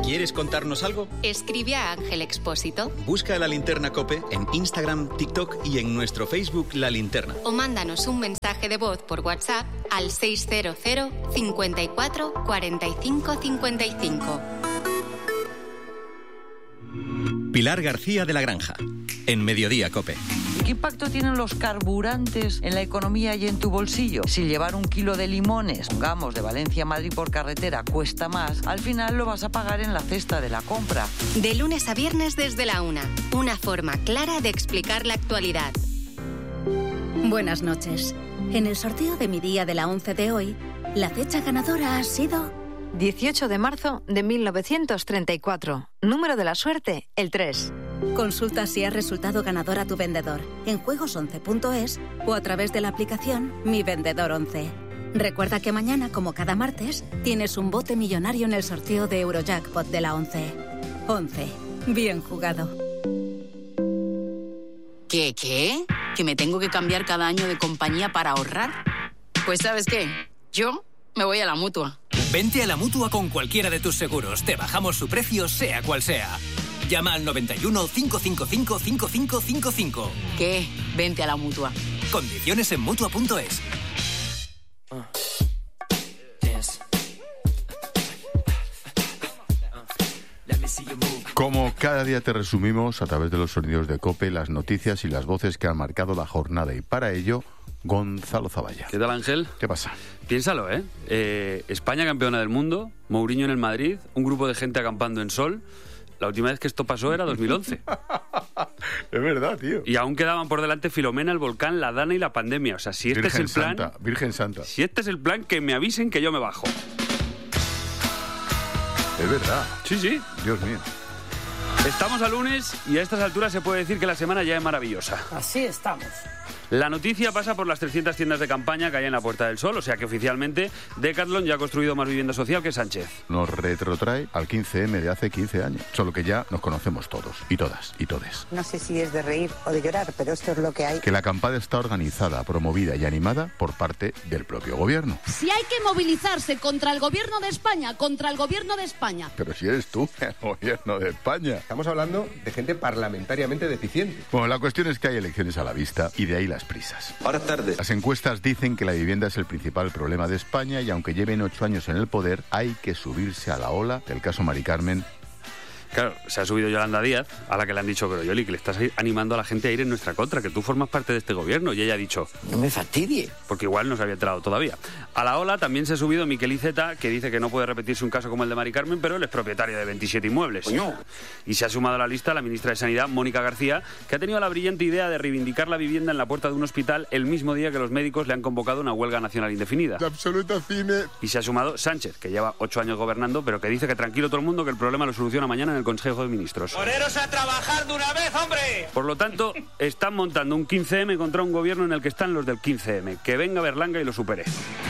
¿Quieres contarnos algo? Escribe a Ángel Expósito. Busca La Linterna COPE en Instagram, TikTok y en nuestro Facebook La Linterna. O mándanos un mensaje de voz por WhatsApp al 600 54 45 55. Pilar García de la Granja, en Mediodía COPE. ¿Qué impacto tienen los carburantes en la economía y en tu bolsillo? Si llevar 1 kilo de limones, pongamos, de Valencia a Madrid por carretera cuesta más, al final lo vas a pagar en la cesta de la compra. De lunes a viernes desde la 1. Una forma clara de explicar la actualidad. Buenas noches. En el sorteo de mi día de la 11 de hoy, la fecha ganadora ha sido 18 de marzo de 1934. Número de la suerte, el 3. Consulta si has resultado ganador a tu vendedor en juegos11.es o a través de la aplicación Mi Vendedor 11. Recuerda que mañana, como cada martes, tienes un bote millonario en el sorteo de Eurojackpot de la 11. 11. Bien jugado. ¿Qué? ¿Que me tengo que cambiar cada año de compañía para ahorrar? Pues ¿sabes qué? Yo me voy a la Mutua. Vente a la Mutua con cualquiera de tus seguros. Te bajamos su precio, sea cual sea. Llama al 91 555 5555. ¿Qué? Vente a la Mutua. Condiciones en Mutua.es. Como cada día te resumimos a través de los sonidos de COPE las noticias y las voces que han marcado la jornada, y para ello Gonzalo Zavalla. ¿Qué tal, Ángel? ¿Qué pasa? Piénsalo, España campeona del mundo, Mourinho en el Madrid, un grupo de gente acampando en Sol. La última vez que esto pasó era 2011. Es verdad, tío. Y aún quedaban por delante Filomena, el volcán, la Dana y la pandemia. O sea, si este Virgen es el plan... Santa, Virgen Santa. Si este es el plan, que me avisen que yo me bajo. Es verdad. Sí. Dios mío. Estamos a lunes y a estas alturas se puede decir que la semana ya es maravillosa. Así estamos. La noticia pasa por las 300 tiendas de campaña que hay en la Puerta del Sol, o sea que oficialmente Decathlon ya ha construido más vivienda social que Sánchez. Nos retrotrae al 15M de hace 15 años, solo que ya nos conocemos todos, y todas, y todes. No sé si es de reír o de llorar, pero esto es lo que hay. Que la acampada está organizada, promovida y animada por parte del propio gobierno. Si hay que movilizarse contra el gobierno de España, contra el gobierno de España. Pero si eres tú, el gobierno de España. Estamos hablando de gente parlamentariamente deficiente. Bueno, la cuestión es que hay elecciones a la vista y de ahí las prisas. Ahora tarde. Las encuestas dicen que la vivienda es el principal problema de España y aunque lleven 8 años en el poder, hay que subirse a la ola del caso Mari Carmen. Claro, se ha subido Yolanda Díaz, a la que le han dicho, pero Yoli, que le estás animando a la gente a ir en nuestra contra, que tú formas parte de este gobierno. Y ella ha dicho, no me fastidie. Porque igual no se había enterado todavía. A la ola también se ha subido Miquel Iceta, que dice que no puede repetirse un caso como el de Mari Carmen, pero él es propietario de 27 inmuebles. Coño. Y se ha sumado a la lista la ministra de Sanidad, Mónica García, que ha tenido la brillante idea de reivindicar la vivienda en la puerta de un hospital el mismo día que los médicos le han convocado una huelga nacional indefinida. La absoluta cine. Y se ha sumado Sánchez, que lleva 8 años gobernando, pero que dice que tranquilo todo el mundo, que el problema lo soluciona mañana en el Consejo de Ministros. ¡Poneros a trabajar de una vez, hombre! Por lo tanto, están montando un 15M contra un gobierno en el que están los del 15M. Que venga Berlanga y lo supere.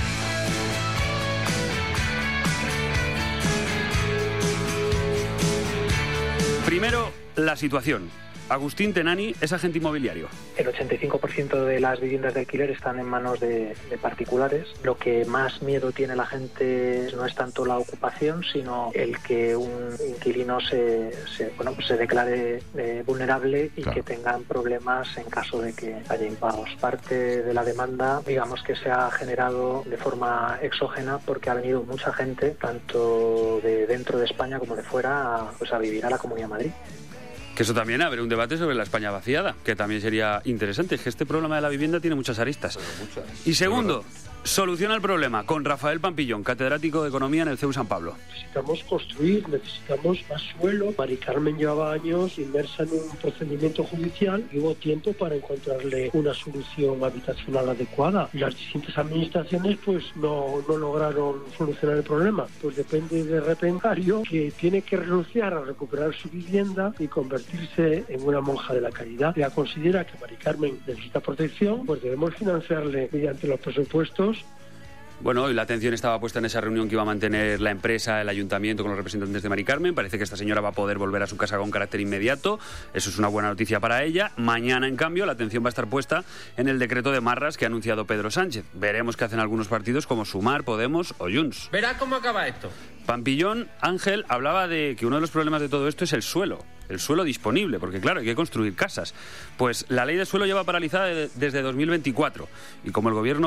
Primero, la situación. Agustín Tenani es agente inmobiliario. El 85% de las viviendas de alquiler están en manos de particulares. Lo que más miedo tiene la gente no es tanto la ocupación, sino el que un inquilino se declare vulnerable y que tengan problemas en caso de que haya impagos. Parte de la demanda, digamos que se ha generado de forma exógena porque ha venido mucha gente, tanto de dentro de España como de fuera, a vivir a la Comunidad de Madrid. Que eso también abre un debate sobre la España vaciada, que también sería interesante. Es que este problema de la vivienda tiene muchas aristas. Y segundo, soluciona el problema con Rafael Pampillón, catedrático de Economía en el CEU San Pablo. Necesitamos construir, necesitamos más suelo. Mari Carmen llevaba años inmersa en un procedimiento judicial y hubo tiempo para encontrarle una solución habitacional adecuada. Y las distintas administraciones no lograron solucionar el problema. Pues depende del repensario que tiene que renunciar a recuperar su vivienda y convertirse en una monja de la caridad. Ella considera que Mari Carmen necesita protección, pues debemos financiarle mediante los presupuestos Bueno, hoy la atención estaba puesta en esa reunión que iba a mantener la empresa, el ayuntamiento con los representantes de Mari Carmen. Parece que esta señora va a poder volver a su casa con carácter inmediato. Eso es una buena noticia para ella. Mañana, en cambio, la atención va a estar puesta en el decreto de Marras que ha anunciado Pedro Sánchez. Veremos qué hacen algunos partidos como Sumar, Podemos o Junts. Verás cómo acaba esto. Pampillón, Ángel, hablaba de que uno de los problemas de todo esto es el suelo disponible, porque claro, hay que construir casas. Pues la ley de suelo lleva paralizada desde 2024 y como el gobierno